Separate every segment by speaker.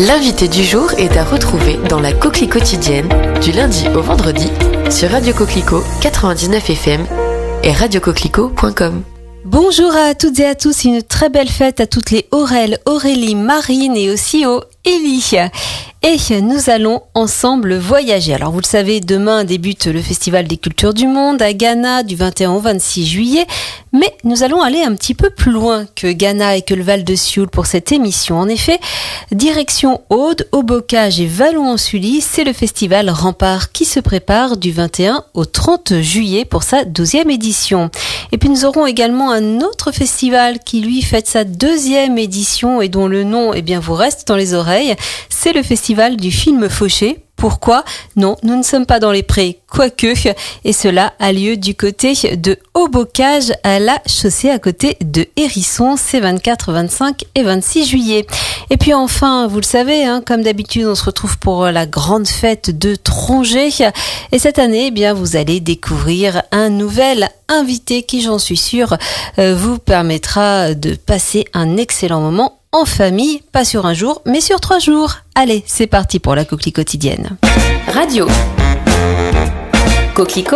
Speaker 1: L'invité du jour est à retrouver dans la Coquelie quotidienne du lundi au vendredi sur Radio Coquelicot 99 FM et radiocoquelicot.com.
Speaker 2: Bonjour à toutes et à tous, une très belle fête à toutes les Aurel, Aurélie, Marine et aussi aux Élie. Et nous allons ensemble voyager. Alors vous le savez, demain débute le Festival des Cultures du Monde à Ghana du 21 au 26 juillet. Mais nous allons aller un petit peu plus loin que Ghana et que le Val de Sioule pour cette émission. En effet, direction Aude, Haut-Bocage et Vallon-en-Sully, c'est le Festival Rempart qui se prépare du 21 au 30 juillet pour sa 12e édition. Et puis nous aurons également un autre festival qui lui fête sa 2e édition et dont le nom vous reste dans les oreilles. C'est le Festival du film Fauché. Pourquoi ? Non, nous ne sommes pas dans les prés, quoique, et cela a lieu du côté de Haut-Bocage à la chaussée à côté de Hérisson, c'est 24, 25 et 26 juillet. Et puis enfin, vous le savez, comme d'habitude, on se retrouve pour la grande fête de Trongé. Et cette année, vous allez découvrir un nouvel invité qui, j'en suis sûre, vous permettra de passer un excellent moment en famille, pas sur un jour, mais sur 3 jours. Allez, c'est parti pour la Coquelie quotidienne.
Speaker 1: Radio Coquelicot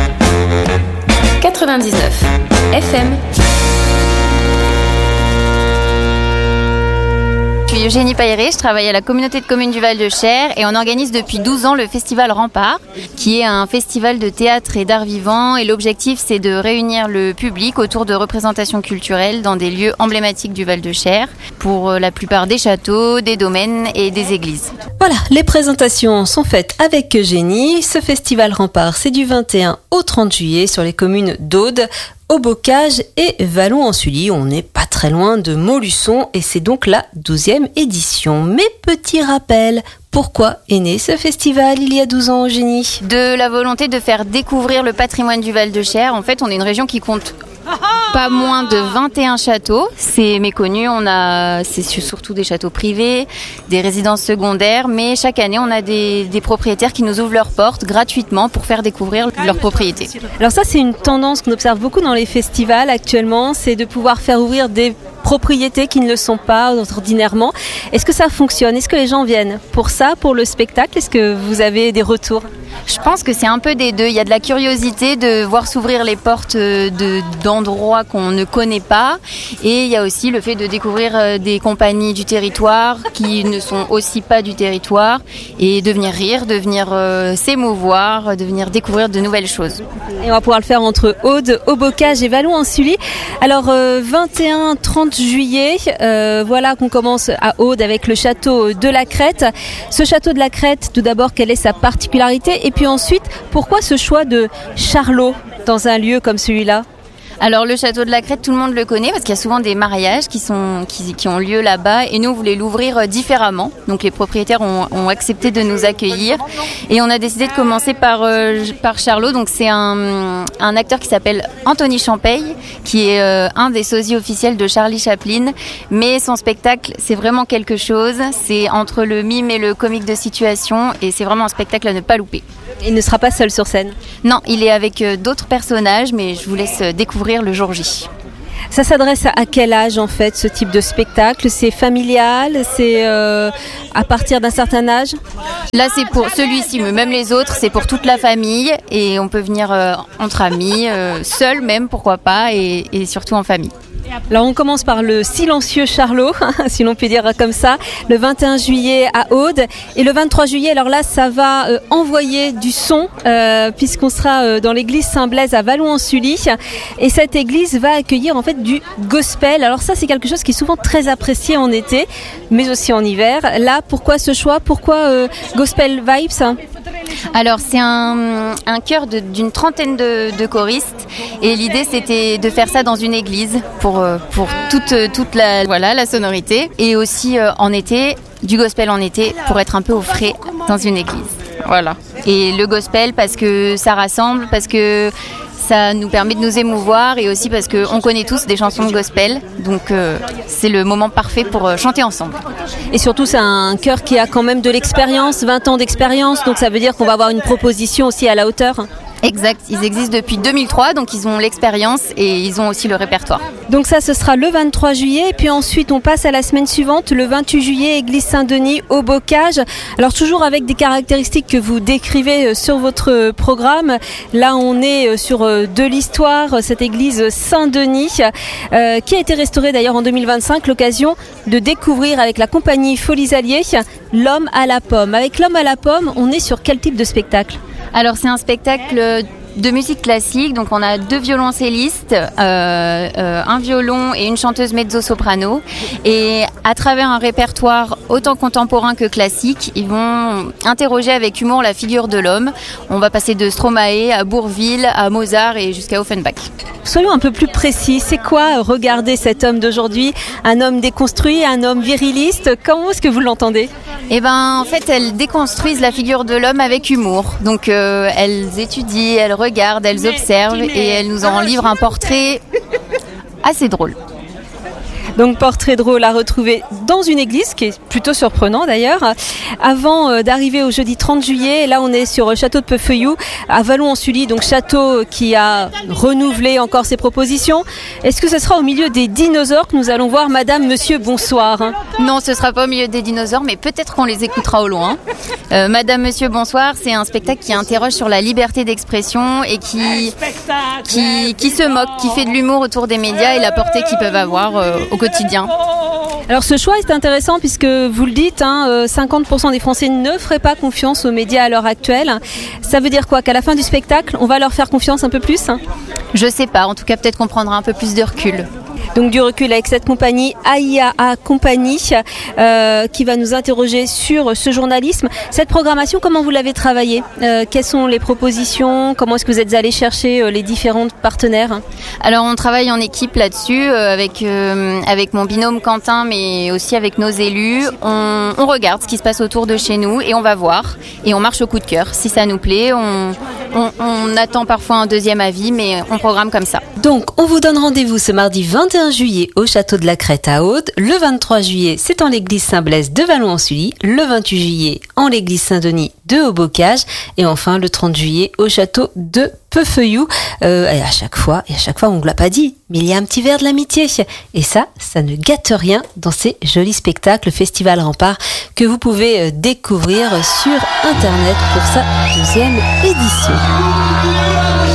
Speaker 1: 99 FM.
Speaker 3: Je suis Eugénie Pailleret, je travaille à la communauté de communes du Val-de-Cher et on organise depuis 12 ans le Festival Rempart, qui est un festival de théâtre et d'art vivant, et l'objectif c'est de réunir le public autour de représentations culturelles dans des lieux emblématiques du Val-de-Cher, pour la plupart des châteaux, des domaines et des églises.
Speaker 2: Voilà, les présentations sont faites avec Eugénie. Ce Festival Rempart, c'est du 21 au 30 juillet sur les communes d'Aude, Haut-Bocage et Vallon-en-Sully. On n'est pas très loin de Montluçon et c'est donc la 12e édition. Mais petit rappel, pourquoi est né ce festival il y a 12 ans, Eugénie ?
Speaker 3: De la volonté de faire découvrir le patrimoine du Val-de-Cher. En fait, on est une région qui compte pas moins de 21 châteaux, c'est méconnu, c'est surtout des châteaux privés, des résidences secondaires, mais chaque année on a des propriétaires qui nous ouvrent leurs portes gratuitement pour faire découvrir leurs propriétés.
Speaker 2: Alors ça, c'est une tendance qu'on observe beaucoup dans les festivals actuellement, c'est de pouvoir faire ouvrir des propriétés qui ne le sont pas ordinairement. Est-ce que ça fonctionne ? Est-ce que les gens viennent pour ça, pour le spectacle ? Est-ce que vous avez des retours ?
Speaker 3: Je pense que c'est un peu des deux. Il y a de la curiosité de voir s'ouvrir les portes d'endroits qu'on ne connaît pas. Et il y a aussi le fait de découvrir des compagnies du territoire qui ne sont aussi pas du territoire. Et de venir rire, de venir s'émouvoir, de venir découvrir de nouvelles choses.
Speaker 2: Et on va pouvoir le faire entre Aude, Haut-Bocage et Vallon-en-Sully. Alors 21-30 juillet, voilà qu'on commence à Aude avec le château de la Crête. Ce château de la Crête, tout d'abord, quelle est sa particularité ? Et puis ensuite, pourquoi ce choix de Charlot dans un lieu comme celui-là ?
Speaker 3: Alors le château de la Crête, tout le monde le connaît parce qu'il y a souvent des mariages qui ont lieu là-bas et nous on voulait l'ouvrir différemment. Donc les propriétaires ont accepté de nous accueillir et on a décidé de commencer par Charlot. Donc c'est un acteur qui s'appelle Anthony Champeille, qui est un des sosies officiels de Charlie Chaplin. Mais son spectacle, c'est vraiment quelque chose. C'est entre le mime et le comique de situation et c'est vraiment un spectacle à ne pas louper.
Speaker 2: Il ne sera pas seul sur scène ?
Speaker 3: Non, il est avec d'autres personnages, mais je vous laisse découvrir le jour J.
Speaker 2: Ça s'adresse à quel âge en fait ce type de spectacle ? C'est familial ? C'est à partir d'un certain âge ?
Speaker 3: Là c'est pour celui-ci, mais même les autres, c'est pour toute la famille et on peut venir entre amis, seul même pourquoi pas et surtout en famille.
Speaker 2: Alors on commence par le silencieux Charlot, si l'on peut dire comme ça, le 21 juillet à Aude et le 23 juillet, alors là ça va envoyer du son puisqu'on sera dans l'église Saint-Blaise à Vallon-en-Sully et cette église va accueillir en fait du gospel. Alors ça c'est quelque chose qui est souvent très apprécié en été mais aussi en hiver. Là pourquoi ce choix ? Pourquoi Gospel Vibes ?
Speaker 3: Alors c'est un chœur d'une trentaine de choristes et l'idée c'était de faire ça dans une église pour toute la sonorité et aussi en été, du gospel en été pour être un peu au frais dans une église. Voilà. Et le gospel parce que ça rassemble, parce que ça nous permet de nous émouvoir et aussi parce qu'on connaît tous des chansons de gospel. Donc c'est le moment parfait pour chanter ensemble.
Speaker 2: Et surtout c'est un chœur qui a quand même de l'expérience, 20 ans d'expérience. Donc ça veut dire qu'on va avoir une proposition aussi à la hauteur.
Speaker 3: Exact, ils existent depuis 2003, donc ils ont l'expérience et ils ont aussi le répertoire.
Speaker 2: Donc ça, ce sera le 23 juillet. Et puis ensuite, on passe à la semaine suivante, le 28 juillet, église Saint-Denis au Bocage. Alors toujours avec des caractéristiques que vous décrivez sur votre programme. Là, on est sur de l'histoire, cette église Saint-Denis, qui a été restaurée d'ailleurs en 2025. L'occasion de découvrir avec la compagnie Folies Alliées L'Homme à la Pomme. Avec L'Homme à la Pomme, on est sur quel type de spectacle ?
Speaker 3: Alors c'est un spectacle de musique classique, donc on a 2 violoncellistes, un violon et une chanteuse mezzo-soprano, et à travers un répertoire autant contemporain que classique, ils vont interroger avec humour la figure de l'homme. On va passer de Stromae à Bourvil, à Mozart et jusqu'à Offenbach.
Speaker 2: Soyons un peu plus précis, c'est quoi regarder cet homme d'aujourd'hui? Un homme déconstruit, un homme viriliste, comment est-ce que vous l'entendez?
Speaker 3: Eh ben, en fait, elles déconstruisent la figure de l'homme avec humour. Donc, elles étudient, elles regardent, elles observent et elles nous en livrent un portrait assez drôle.
Speaker 2: Donc portrait drôle à retrouver dans une église, qui est plutôt surprenant d'ailleurs. Avant d'arriver au jeudi 30 juillet, là on est sur le château de Peufeuillou, à Vallon-en-Sully, donc château qui a renouvelé encore ses propositions. Est-ce que ce sera au milieu des dinosaures que nous allons voir Madame, Monsieur, bonsoir?
Speaker 3: Non, ce sera pas au milieu des dinosaures, mais peut-être qu'on les écoutera au loin. Madame, Monsieur, bonsoir, c'est un spectacle qui interroge sur la liberté d'expression et qui se moque, qui fait de l'humour autour des médias et la portée qu'ils peuvent avoir au quotidien.
Speaker 2: Alors ce choix est intéressant puisque vous le dites, 50% des Français ne feraient pas confiance aux médias à l'heure actuelle. Ça veut dire quoi? Qu'à la fin du spectacle, on va leur faire confiance un peu plus?
Speaker 3: Je sais pas, en tout cas peut-être qu'on prendra un peu plus de recul.
Speaker 2: Donc du recul avec cette compagnie AIAA Compagnie qui va nous interroger sur ce journalisme. Cette programmation, comment vous l'avez travaillée? Quelles sont les propositions? Comment est-ce que vous êtes allé chercher les différents partenaires?
Speaker 3: Alors on travaille en équipe là-dessus avec mon binôme Quentin, mais aussi avec nos élus. On regarde ce qui se passe autour de chez nous et on va voir et on marche au coup de cœur. Si ça nous plaît, on attend parfois un deuxième avis, mais on programme comme ça.
Speaker 2: Donc on vous donne rendez-vous ce mardi 21 juillet au château de la Crête à Aude. Le 23 juillet, c'est en l'église Saint-Blaise de Vallon-en-Sully. Le 28 juillet, en l'église Saint-Denis de Haut-Bocage. Et enfin, le 30 juillet, au château de Peufeuillou. Et à chaque fois, on ne l'a pas dit, mais il y a un petit verre de l'amitié. Et ça ne gâte rien dans ces jolis spectacles Festival Rempart que vous pouvez découvrir sur Internet pour sa 2e édition.